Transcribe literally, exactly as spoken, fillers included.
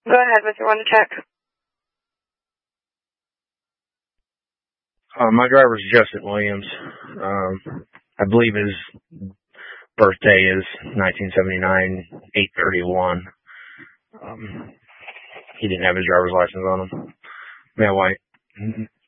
Go ahead with your one to check. Uh, my driver's Justin Williams. Um, I believe his birthday is nineteen seventy-nine, eight thirty-one. Um, he didn't have his driver's license on him. Yeah, white.